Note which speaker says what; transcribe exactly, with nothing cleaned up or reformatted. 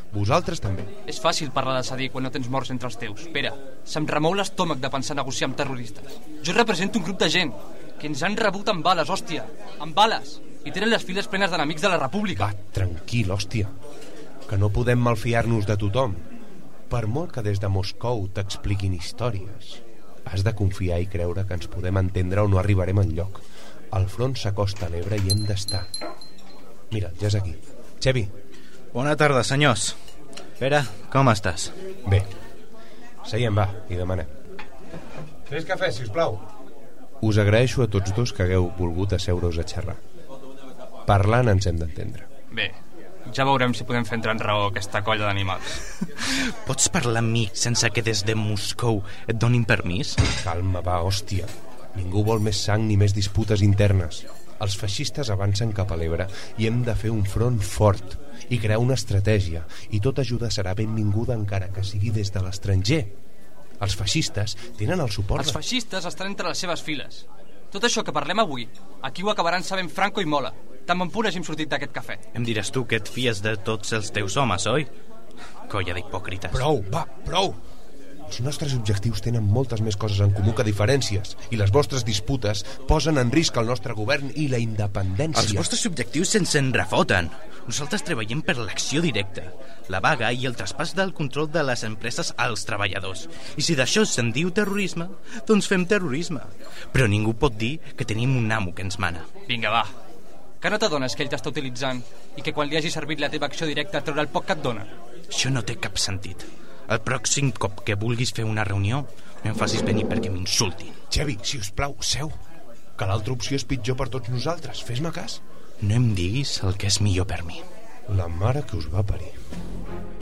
Speaker 1: Vosaltres també.
Speaker 2: És fàcil parlar de cedir quan no tens morts entre els teus. Pere, se'm remou l'estómac de pensar negociar amb terroristes. Jo represento un grup de gent que ens han rebut amb bales, hòstia. Amb bales. I tenen les files plenes d'enemics de la república.
Speaker 1: Va, tranquil, hòstia. Que no podem malfiar-nos de tothom. Per molt que des de Moscou t'expliquin històries, has de confiar i creure que ens podem entendre o no arribarem enlloc. El front s'acosta a l'Ebre i hem d'estar. Mira, ja és aquí. Xevi.
Speaker 3: Bona tarda, senyors. Pere, com estàs?
Speaker 1: Bé. Seiem, va, i demanem. Tres cafès, sisplau. Us agraeixo a tots dos que hagueu volgut asseure-us a xerrar. Parlant ens hem d'entendre.
Speaker 2: Bé, ja veurem si podem fer entrar en raó aquesta colla d'animals.
Speaker 3: Pots parlar amb mi sense que des de Moscou et donin permís?
Speaker 1: Calma, va, hòstia. Ningú vol més sang ni més disputes internes. Els feixistes avancen cap a l'Ebre i hem de fer un front fort i crear una estratègia, i tota ajuda serà benvinguda encara que sigui des de l'estranger. Els feixistes tenen el suport...
Speaker 2: Els feixistes estan entre les seves files. Tot això que parlem avui, aquí ho acabaran sabent Franco i Mola. Tan bon punt hàgim sortit d'aquest cafè.
Speaker 3: Em diràs tu que et fies de tots els teus homes, oi? Colla d'hipòcrites.
Speaker 1: Prou, va, prou! Els nostres objectius tenen moltes més coses en comú que diferències, i les vostres disputes posen en risc el nostre govern i la independència.
Speaker 3: Els vostres objectius se'ns en refoten. Nosaltres treballem per l'acció directa, la vaga i el traspàs del control de les empreses als treballadors. I si d'això se'n diu terrorisme, doncs fem terrorisme. Però ningú pot dir que tenim un amo que ens mana.
Speaker 2: Vinga, va. Que no t'adones que ell t'està utilitzant i que quan li hagi servit la teva acció directa treurà el poc que et dona?
Speaker 3: Això no té cap sentit. El pròxim cop que vulguis fer una reunió, no em facis venir perquè m'insultin.
Speaker 1: Xevi, si us plau, seu. Que l'altra opció és pitjor per tots nosaltres. Fes-me cas.
Speaker 3: No em diguis el que és millor per mi.
Speaker 1: La mare que us va parir.